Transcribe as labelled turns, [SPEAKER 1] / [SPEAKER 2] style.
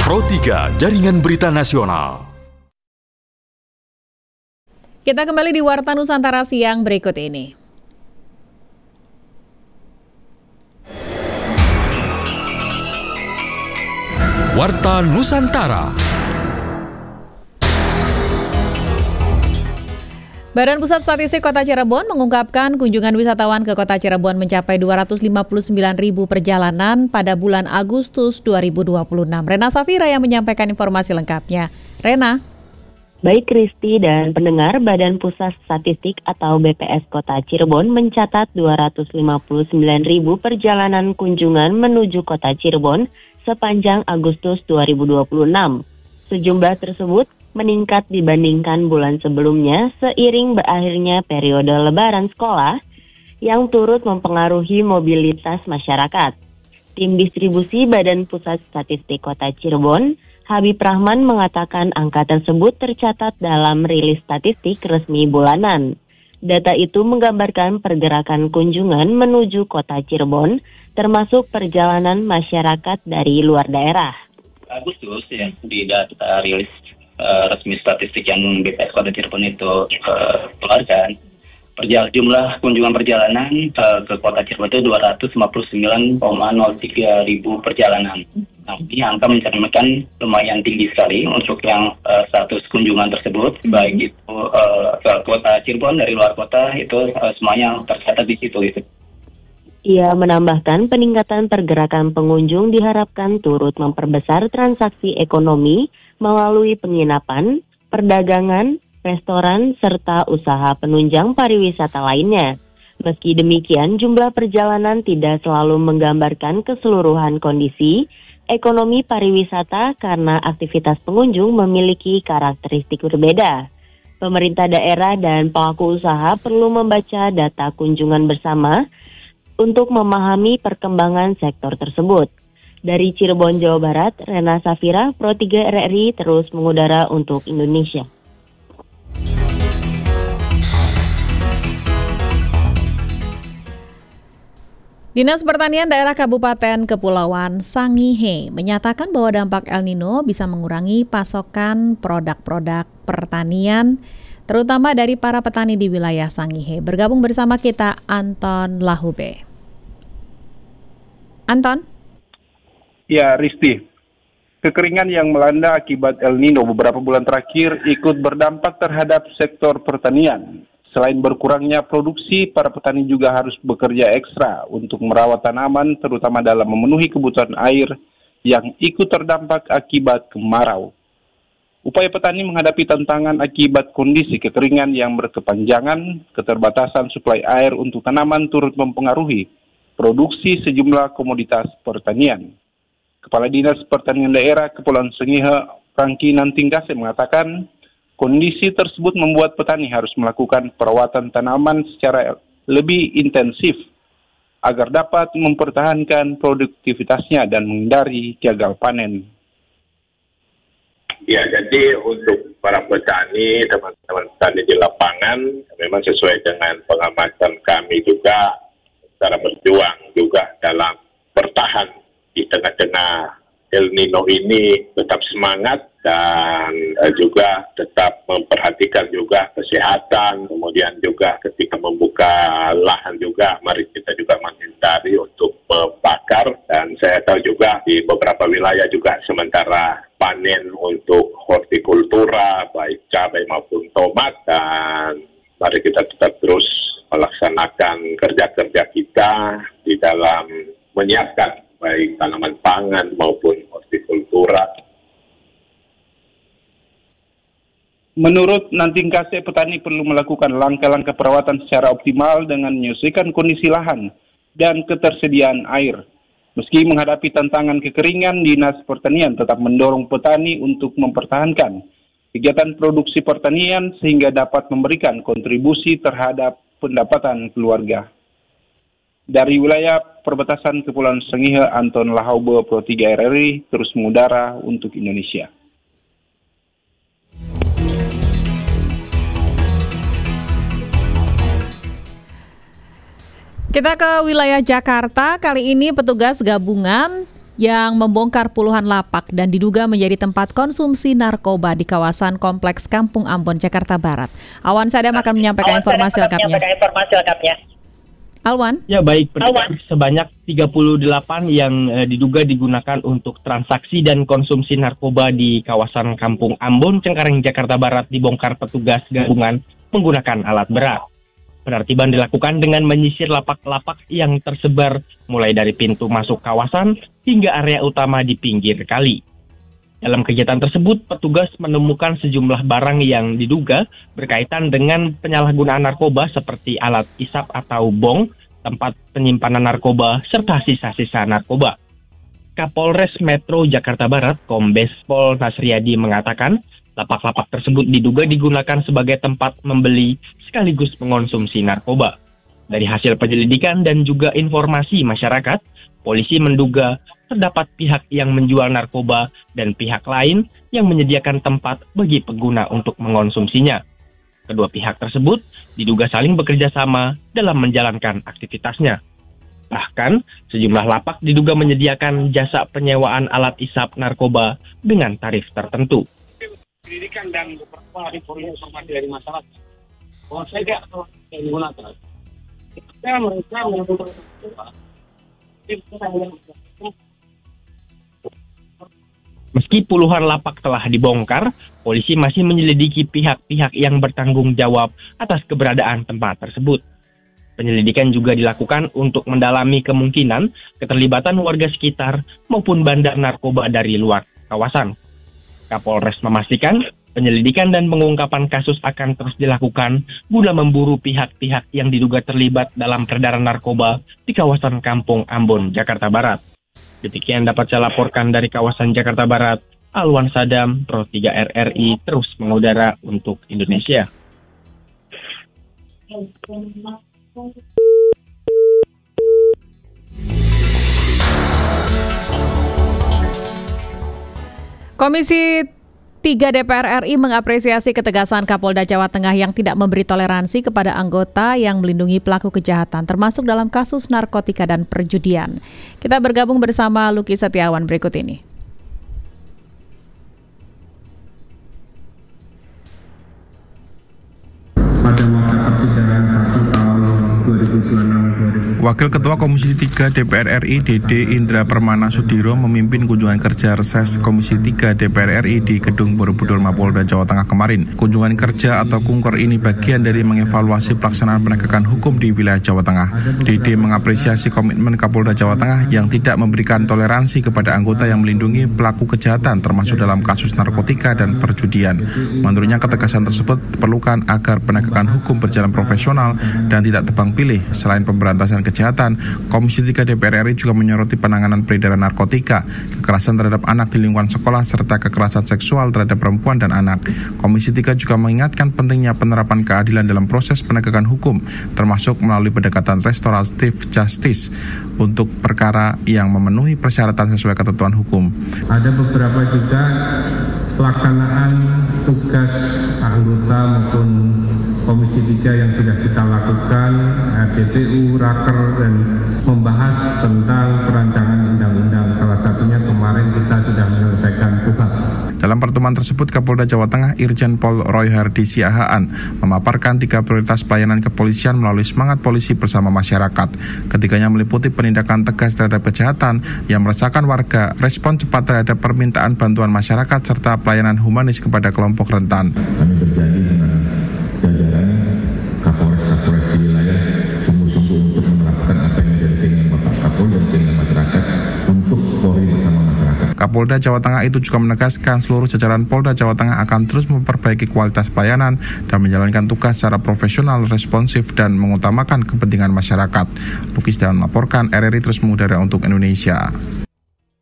[SPEAKER 1] Pro 3 Jaringan Berita Nasional.
[SPEAKER 2] Kita kembali di Warta Nusantara siang berikut ini.
[SPEAKER 1] Warta Nusantara.
[SPEAKER 2] Badan Pusat Statistik Kota Cirebon mengungkapkan kunjungan wisatawan ke Kota Cirebon mencapai 259.000 perjalanan pada bulan Agustus 2026. Rena Safira yang menyampaikan informasi lengkapnya. Rena.
[SPEAKER 3] Baik Kristi dan pendengar, Badan Pusat Statistik atau BPS Kota Cirebon mencatat 259.000 perjalanan kunjungan menuju Kota Cirebon sepanjang Agustus 2026. Sejumlah tersebut meningkat dibandingkan bulan sebelumnya seiring berakhirnya periode lebaran sekolah yang turut mempengaruhi mobilitas masyarakat. Tim distribusi Badan Pusat Statistik Kota Cirebon, Habib Rahman mengatakan angka tersebut tercatat dalam rilis statistik resmi bulanan. Data itu menggambarkan pergerakan kunjungan menuju Kota Cirebon, termasuk perjalanan masyarakat dari luar daerah.
[SPEAKER 4] Agustus ya, di data rilis resmi statistik yang BPS Kota Cirebon itu keluarkan, jumlah kunjungan perjalanan ke Kota Cirebon itu 259,03 ribu perjalanan. Nah, ini angka mencerminkan lumayan tinggi sekali untuk yang status kunjungan tersebut, baik itu ke Kota Cirebon dari luar kota itu semuanya tercatat di situ.
[SPEAKER 3] Ia menambahkan peningkatan pergerakan pengunjung diharapkan turut memperbesar transaksi ekonomi melalui penginapan, perdagangan, restoran, serta usaha penunjang pariwisata lainnya. Meski demikian, jumlah perjalanan tidak selalu menggambarkan keseluruhan kondisi ekonomi pariwisata karena aktivitas pengunjung memiliki karakteristik berbeda. Pemerintah daerah dan pelaku usaha perlu membaca data kunjungan bersama untuk memahami perkembangan sektor tersebut. Dari Cirebon, Jawa Barat, Rena Safira, Pro 3 RRI terus mengudara untuk Indonesia.
[SPEAKER 2] Dinas Pertanian Daerah Kabupaten Kepulauan Sangihe menyatakan bahwa dampak El Nino bisa mengurangi pasokan produk-produk pertanian, terutama dari para petani di wilayah Sangihe. Bergabung bersama kita Anton Lahube. Anton?
[SPEAKER 5] Ya, Risti. Kekeringan yang melanda akibat El Nino beberapa bulan terakhir ikut berdampak terhadap sektor pertanian. Selain berkurangnya produksi, para petani juga harus bekerja ekstra untuk merawat tanaman, terutama dalam memenuhi kebutuhan air yang ikut terdampak akibat kemarau. Upaya petani menghadapi tantangan akibat kondisi kekeringan yang berkepanjangan, keterbatasan suplai air untuk tanaman turut mempengaruhi produksi sejumlah komoditas pertanian. Kepala Dinas Pertanian Daerah Kepulauan Sangihe, Rangki Nantingkase mengatakan, kondisi tersebut membuat petani harus melakukan perawatan tanaman secara lebih intensif agar dapat mempertahankan produktivitasnya dan menghindari gagal panen.
[SPEAKER 6] Ya, jadi untuk para petani, teman-teman petani di lapangan, memang sesuai dengan pengamatan kami juga, secara berjuang juga dalam bertahan di tengah-tengah El Nino ini, tetap semangat dan juga tetap memperhatikan juga kesehatan, kemudian juga ketika membuka lahan juga, mari kita juga menghindari untuk membakar, dan saya tahu juga di beberapa wilayah juga sementara panen untuk hortikultura, baik cabai maupun tomat, dan mari kita tetap terus melaksanakan kerja-kerja kita di dalam menyiapkan baik tanaman pangan maupun hortikultura.
[SPEAKER 5] Menurut Nantingkase, petani perlu melakukan langkah-langkah perawatan secara optimal dengan menyesuaikan kondisi lahan dan ketersediaan air. Meski menghadapi tantangan kekeringan, Dinas Pertanian tetap mendorong petani untuk mempertahankan kegiatan produksi pertanian sehingga dapat memberikan kontribusi terhadap pendapatan keluarga. Dari wilayah perbatasan Kepulauan Sangihe, Anton Lahaube, Pro 3 RRI, terus mengudara untuk Indonesia.
[SPEAKER 2] Kita ke wilayah Jakarta, kali ini petugas gabungan yang membongkar puluhan lapak dan diduga menjadi tempat konsumsi narkoba di kawasan Kompleks Kampung Ambon, Jakarta Barat. Alwan Sadam akan menyampaikan informasi lengkapnya. Alwan?
[SPEAKER 7] Ya baik, sebanyak 38 yang diduga digunakan untuk transaksi dan konsumsi narkoba di kawasan Kampung Ambon, Cengkareng, Jakarta Barat dibongkar petugas gabungan menggunakan alat berat. Penertiban dilakukan dengan menyisir lapak-lapak yang tersebar mulai dari pintu masuk kawasan hingga area utama di pinggir kali. Dalam kegiatan tersebut, petugas menemukan sejumlah barang yang diduga berkaitan dengan penyalahgunaan narkoba seperti alat isap atau bong, tempat penyimpanan narkoba, serta sisa-sisa narkoba. Kapolres Metro Jakarta Barat, Kombes Pol Nasriadi mengatakan, lapak-lapak tersebut diduga digunakan sebagai tempat membeli sekaligus mengonsumsi narkoba. Dari hasil penyelidikan dan juga informasi masyarakat, polisi menduga terdapat pihak yang menjual narkoba dan pihak lain yang menyediakan tempat bagi pengguna untuk mengonsumsinya. Kedua pihak tersebut diduga saling bekerja sama dalam menjalankan aktivitasnya. Bahkan, sejumlah lapak diduga menyediakan jasa penyewaan alat isap narkoba dengan tarif tertentu.
[SPEAKER 8] Pendidikan dan beberapa informasi dari masyarakat bahwa saya tidak menggunakan. Saya mereka menggunakan.
[SPEAKER 7] Meski puluhan lapak telah dibongkar, polisi masih menyelidiki pihak-pihak yang bertanggung jawab atas keberadaan tempat tersebut. Penyelidikan juga dilakukan untuk mendalami kemungkinan keterlibatan warga sekitar maupun bandar narkoba dari luar kawasan. Kapolres memastikan penyelidikan dan pengungkapan kasus akan terus dilakukan guna memburu pihak-pihak yang diduga terlibat dalam peredaran narkoba di kawasan Kampung Ambon, Jakarta Barat. Demikian dapat saya laporkan dari kawasan Jakarta Barat. Alwan Sadam, Pro 3 RRI terus mengudara untuk Indonesia.
[SPEAKER 2] Komisi 3 DPR RI mengapresiasi ketegasan Kapolda Jawa Tengah yang tidak memberi toleransi kepada anggota yang melindungi pelaku kejahatan, termasuk dalam kasus narkotika dan perjudian. Kita bergabung bersama Luki Setiawan berikut ini.
[SPEAKER 9] Pada masa persidangan 1 tahun 2026. Wakil Ketua Komisi 3 DPR RI Dede Indra Permana Sudiro memimpin kunjungan kerja reses Komisi 3 DPR RI di Gedung Borobudur Mapolda Jawa Tengah kemarin. Kunjungan kerja atau Kungker ini bagian dari mengevaluasi pelaksanaan penegakan hukum di wilayah Jawa Tengah. Dede mengapresiasi komitmen Kapolda Jawa Tengah yang tidak memberikan toleransi kepada anggota yang melindungi pelaku kejahatan termasuk dalam kasus narkotika dan perjudian. Menurutnya ketegasan tersebut diperlukan agar penegakan hukum berjalan profesional dan tidak tebang pilih. Selain pemberantasan kejahatan, Komisi 3 DPR RI juga menyoroti penanganan peredaran narkotika, kekerasan terhadap anak di lingkungan sekolah, serta kekerasan seksual terhadap perempuan dan anak. Komisi 3 juga mengingatkan pentingnya penerapan keadilan dalam proses penegakan hukum, termasuk melalui pendekatan restoratif justice untuk perkara yang memenuhi persyaratan sesuai ketentuan hukum. Ada beberapa juga pelaksanaan tugas anggota maupun Komisi 3 yang sudah kita lakukan, DPU, Raker, dan membahas tentang perancangan undang-undang. Salah satunya kemarin kita sudah menyelesaikan KUHP. Dalam pertemuan tersebut, Kapolda Jawa Tengah Irjen Pol Roy Hardi Siahaan memaparkan 3 prioritas pelayanan kepolisian melalui semangat polisi bersama masyarakat. Ketiganya meliputi penindakan tegas terhadap kejahatan yang meresahkan warga, respon cepat terhadap permintaan bantuan masyarakat, serta pelayanan humanis kepada kelompok rentan.
[SPEAKER 10] Kami berjanji dengan jajaran Kapolres-Kapolres di wilayah sungguh-sungguh untuk menerapkan apa yang menjadi keinginan Bapak Kapolda dan keinginan masyarakat untuk Polri bersama masyarakat.
[SPEAKER 9] Kapolda Jawa Tengah itu juga menegaskan seluruh jajaran Polda Jawa Tengah akan terus memperbaiki kualitas pelayanan dan menjalankan tugas secara profesional, responsif, dan mengutamakan kepentingan masyarakat. Luki Setiawan melaporkan, RRI terus mengudara untuk Indonesia.